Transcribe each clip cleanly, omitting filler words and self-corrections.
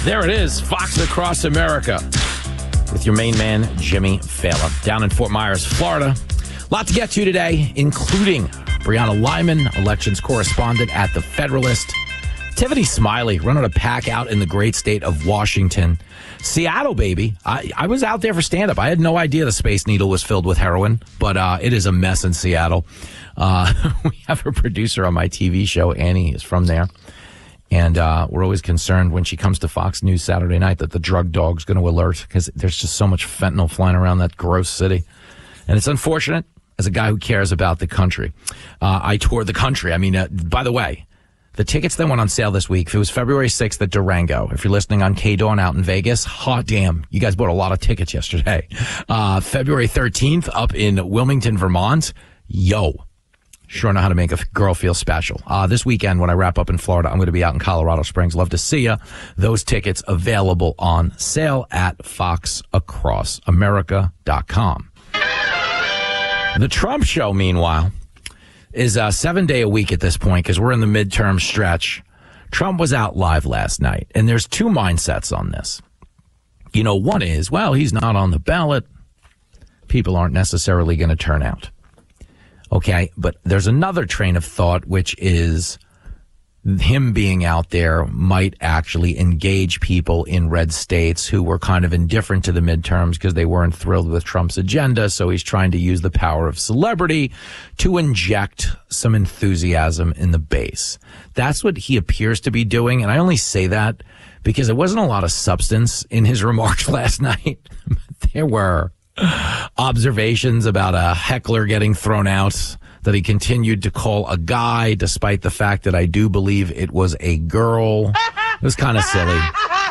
There it is, Fox Across America, with your main man, Jimmy Fallon, down in Fort Myers, Florida. A lot to get to today, including Brianna Lyman, elections correspondent at The Federalist, Tiffany Smiley running a pack out in the great state of Washington. Seattle, baby. I was out there for stand-up. I had no idea the Space Needle was filled with heroin, but it is a mess in Seattle. We have a producer on my TV show, Annie, is from there. And we're always concerned when she comes to Fox News Saturday night that the drug dog's going to alert because there's just so much fentanyl flying around that gross city. And it's unfortunate as a guy who cares about the country. I toured the country. I mean, by the way, the tickets that went on sale this week, if it was February 6th at Durango, if you're listening on K-Dawn out in Vegas, hot damn, you guys bought a lot of tickets yesterday. February 13th up in Wilmington, Vermont, yo. Sure know how to make a girl feel special. This weekend, when I wrap up in Florida, I'm going to be out in Colorado Springs. Love to see you. Those tickets available on sale at foxacrossamerica.com. The Trump show, meanwhile, is 7-day a week at this point because we're in the midterm stretch. Trump was out live last night, and there's two mindsets on this. You know, one is, well, he's not on the ballot. People aren't necessarily going to turn out. Okay, but there's another train of thought, which is him being out there might actually engage people in red states who were kind of indifferent to the midterms because they weren't thrilled with Trump's agenda. So he's trying to use the power of celebrity to inject some enthusiasm in the base. That's what he appears to be doing. And I only say that because there wasn't a lot of substance in his remarks last night. There were observations about a heckler getting thrown out that he continued to call a guy, despite the fact that I do believe it was a girl. It was kind of silly.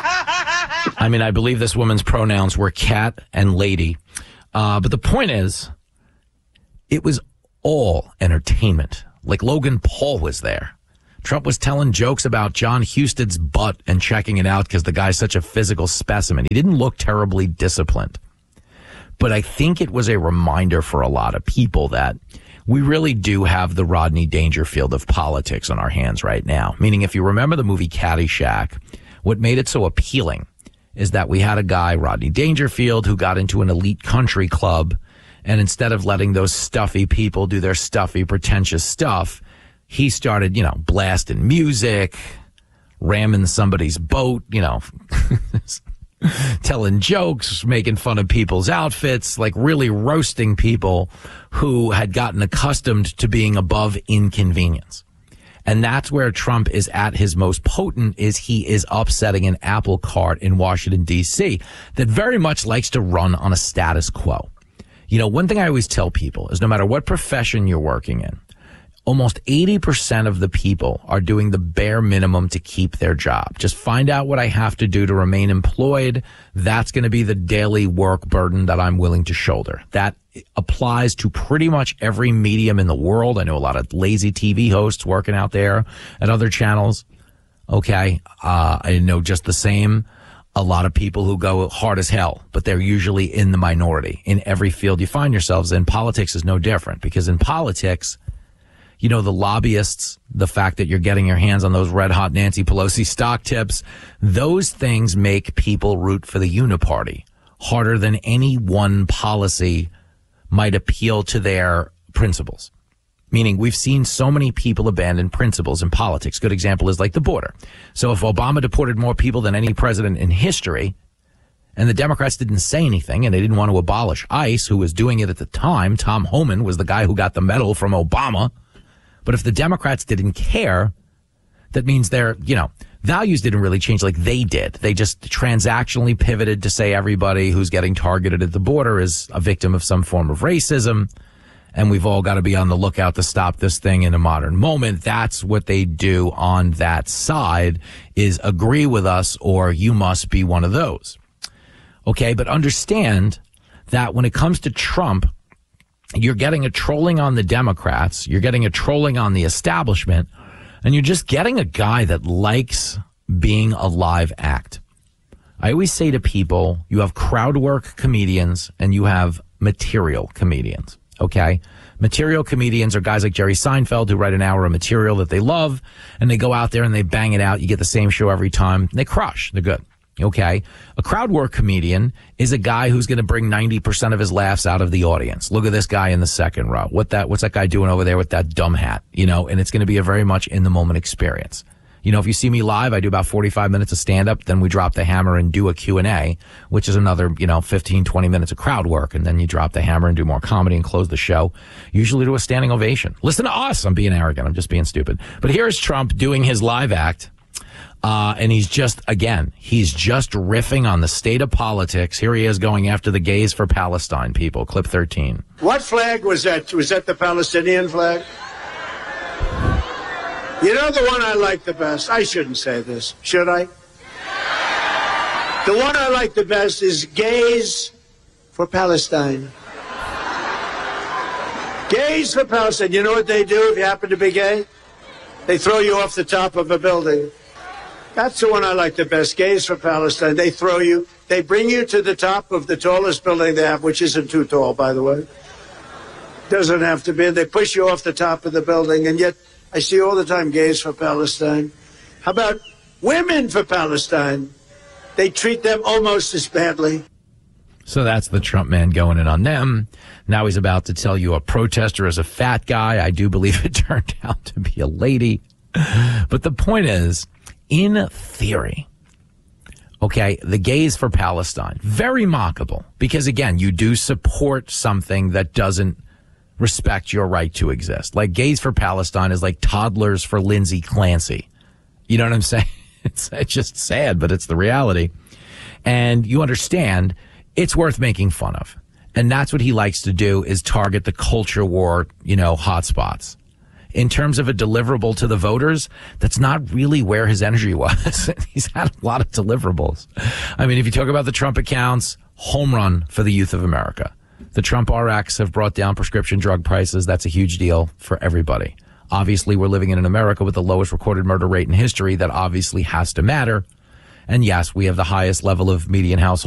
I mean, I believe this woman's pronouns were cat and lady. But the point is, it was all entertainment. Like Logan Paul was there. Trump was telling jokes about John Huston's butt and checking it out because the guy's such a physical specimen. He didn't look terribly disciplined. But I think it was a reminder for a lot of people that we really do have the Rodney Dangerfield of politics on our hands right now. Meaning, if you remember the movie Caddyshack, what made it so appealing is that we had a guy, Rodney Dangerfield, who got into an elite country club, and instead of letting those stuffy people do their stuffy, pretentious stuff, he started, blasting music, ramming somebody's boat, telling jokes, making fun of people's outfits, like really roasting people who had gotten accustomed to being above inconvenience. And that's where Trump is at his most potent, is he is upsetting an apple cart in Washington, D.C. that very much likes to run on a status quo. One thing I always tell people is no matter what profession you're working in, almost 80% of the people are doing the bare minimum to keep their job. Just find out what I have to do to remain employed. That's going to be the daily work burden that I'm willing to shoulder. That applies to pretty much every medium in the world. I know a lot of lazy TV hosts working out there at other channels. Okay. I know just the same. A lot of people who go hard as hell, but they're usually in the minority in every field you find yourselves in. Politics is no different because in politics, the lobbyists, the fact that you're getting your hands on those red hot Nancy Pelosi stock tips, those things make people root for the uniparty harder than any one policy might appeal to their principles. Meaning we've seen so many people abandon principles in politics. Good example is like the border. So if Obama deported more people than any president in history, and the Democrats didn't say anything, and they didn't want to abolish ICE, who was doing it at the time, Tom Homan was the guy who got the medal from Obama. But if the Democrats didn't care, that means their, values didn't really change like they did. They just transactionally pivoted to say everybody who's getting targeted at the border is a victim of some form of racism. And we've all got to be on the lookout to stop this thing in a modern moment. That's what they do on that side, is agree with us or you must be one of those. Okay, but understand that when it comes to Trump, you're getting a trolling on the Democrats, you're getting a trolling on the establishment, and you're just getting a guy that likes being a live act. I always say to people, you have crowd work comedians and you have material comedians, okay? Material comedians are guys like Jerry Seinfeld who write an hour of material that they love, and they go out there and they bang it out. You get the same show every time. They crush. They're good. Okay. A crowd work comedian is a guy who's going to bring 90% of his laughs out of the audience. Look at this guy in the second row. What's that guy doing over there with that dumb hat? And it's going to be a very much in the moment experience. If you see me live, I do about 45 minutes of stand up. Then we drop the hammer and do a Q&A, which is another, 15, 20 minutes of crowd work. And then you drop the hammer and do more comedy and close the show, usually to a standing ovation. Listen to us. I'm being arrogant. I'm just being stupid. But here's Trump doing his live act. And he's just riffing on the state of politics. Here he is going after the Gays for Palestine people. Clip 13. What flag was that? Was that the Palestinian flag? You know the one I like the best? I shouldn't say this, should I? The one I like the best is Gays for Palestine. Gays for Palestine. You know what they do if you happen to be gay? They throw you off the top of a building. That's the one I like the best, Gays for Palestine. They bring you to the top of the tallest building they have, which isn't too tall, by the way. Doesn't have to be. They push you off the top of the building, and yet I see all the time Gays for Palestine. How about women for Palestine? They treat them almost as badly. So that's the Trump man going in on them. Now he's about to tell you a protester is a fat guy. I do believe it turned out to be a lady. But the point is, in theory, okay, the Gays for Palestine, very mockable. Because, again, you do support something that doesn't respect your right to exist. Like Gays for Palestine is like toddlers for Lindsay Clancy. You know what I'm saying? It's just sad, but it's the reality. And you understand it's worth making fun of. And that's what he likes to do, is target the culture war, hotspots. In terms of a deliverable to the voters, that's not really where his energy was. He's had a lot of deliverables. I mean, if you talk about the Trump accounts, home run for the youth of America. The Trump RX have brought down prescription drug prices. That's a huge deal for everybody. Obviously, we're living in an America with the lowest recorded murder rate in history. That obviously has to matter. And yes, we have the highest level of median household